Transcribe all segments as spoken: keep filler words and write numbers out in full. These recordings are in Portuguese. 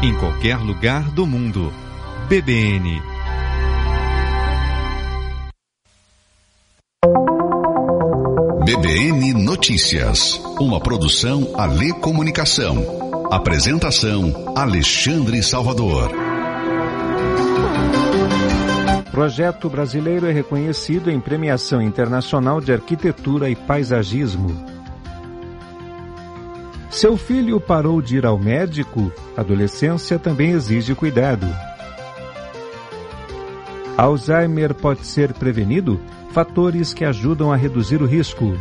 em qualquer lugar do mundo. B B N. B B N Notícias, uma produção Alê Comunicação. Apresentação Alexandre Salvador. Projeto brasileiro é reconhecido em premiação internacional de arquitetura e paisagismo. Seu filho parou de ir ao médico? A adolescência também exige cuidado. Alzheimer pode ser prevenido? Fatores que ajudam a reduzir o risco.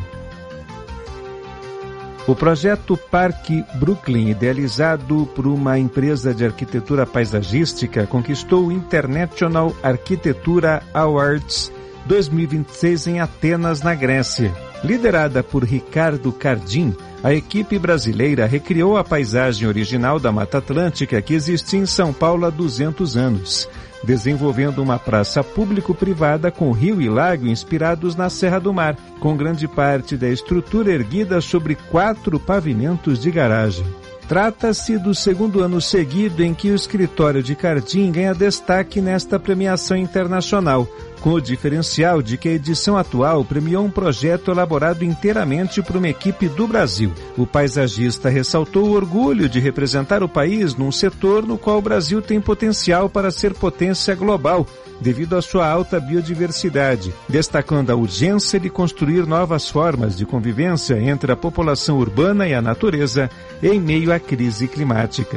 O projeto Parque Brooklyn, idealizado por uma empresa de arquitetura paisagística, conquistou o International Architecture Awards dois mil e vinte e seis em Atenas, na Grécia. Liderada por Ricardo Cardim, a equipe brasileira recriou a paisagem original da Mata Atlântica que existia em São Paulo há duzentos anos, desenvolvendo uma praça público-privada com rio e lago inspirados na Serra do Mar, com grande parte da estrutura erguida sobre quatro pavimentos de garagem. Trata-se do segundo ano seguido em que o escritório de Cardim ganha destaque nesta premiação internacional, com o diferencial de que a edição atual premiou um projeto elaborado inteiramente por uma equipe do Brasil. O paisagista ressaltou o orgulho de representar o país num setor no qual o Brasil tem potencial para ser potência global, devido à sua alta biodiversidade, destacando a urgência de construir novas formas de convivência entre a população urbana e a natureza em meio à crise climática.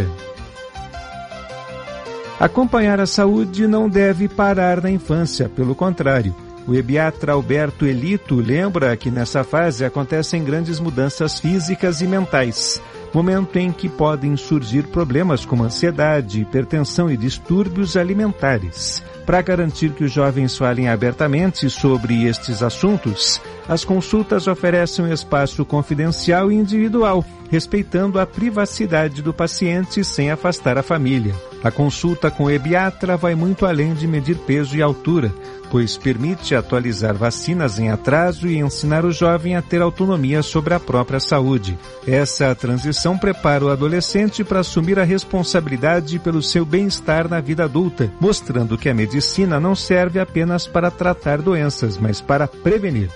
Acompanhar a saúde não deve parar na infância, pelo contrário. O ebiatra Alberto Elito lembra que nessa fase acontecem grandes mudanças físicas e mentais, momento em que podem surgir problemas como ansiedade, hipertensão e distúrbios alimentares. Para garantir que os jovens falem abertamente sobre estes assuntos, as consultas oferecem um espaço confidencial e individual, respeitando a privacidade do paciente sem afastar a família. A consulta com o ebiatra vai muito além de medir peso e altura, pois permite atualizar vacinas em atraso e ensinar o jovem a ter autonomia sobre a própria saúde. Essa transição prepara o adolescente para assumir a responsabilidade pelo seu bem-estar na vida adulta, mostrando que a medicina não serve apenas para tratar doenças, mas para prevenir.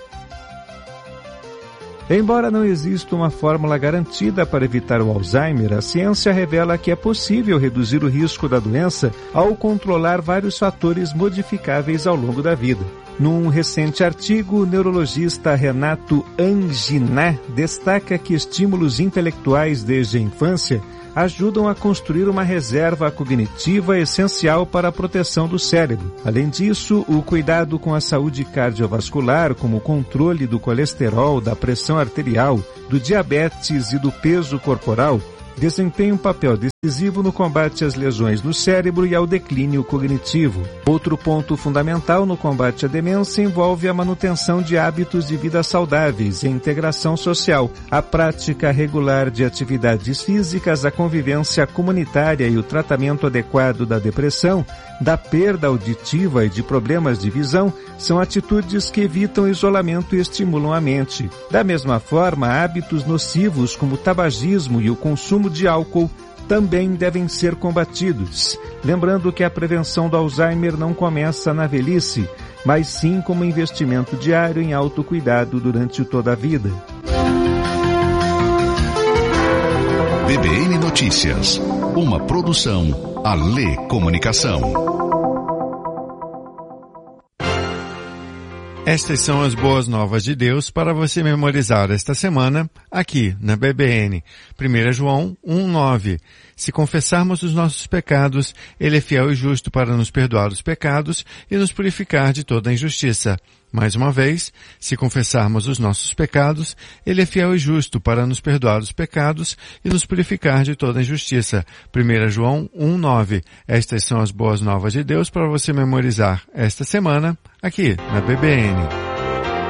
Embora não exista uma fórmula garantida para evitar o Alzheimer, a ciência revela que é possível reduzir o risco da doença ao controlar vários fatores modificáveis ao longo da vida. Num recente artigo, o neurologista Renato Anginá destaca que estímulos intelectuais desde a infância ajudam a construir uma reserva cognitiva essencial para a proteção do cérebro. Além disso, o cuidado com a saúde cardiovascular, como o controle do colesterol, da pressão arterial, do diabetes e do peso corporal, desempenha um papel decisivo no combate às lesões no cérebro e ao declínio cognitivo. Outro ponto fundamental no combate à demência envolve a manutenção de hábitos de vida saudáveis e a integração social, a prática regular de atividades físicas, a convivência comunitária e o tratamento adequado da depressão, da perda auditiva e de problemas de visão são atitudes que evitam isolamento e estimulam a mente. Da mesma forma, hábitos nocivos como o tabagismo e o consumo de álcool também devem ser combatidos. Lembrando que a prevenção do Alzheimer não começa na velhice, mas sim como investimento diário em autocuidado durante toda a vida. B B N Notícias, uma produção Alê Comunicação. Estas são as boas novas de Deus para você memorizar esta semana aqui na B B N. primeiro João um, nove. Se confessarmos os nossos pecados, Ele é fiel e justo para nos perdoar os pecados e nos purificar de toda a injustiça. Mais uma vez, se confessarmos os nossos pecados, Ele é fiel e justo para nos perdoar os pecados e nos purificar de toda a injustiça. primeiro João um, nove. Estas são as boas novas de Deus para você memorizar esta semana aqui na B B N.